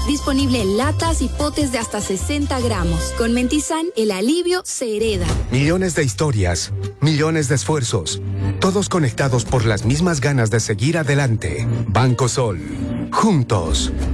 Disponible en latas y potes de hasta 60 gramos. Con Mentizan, el alivio se hereda. Millones de historias, millones de esfuerzos, todos conectados por las mismas ganas de seguir adelante. Banco Sol. Juntos,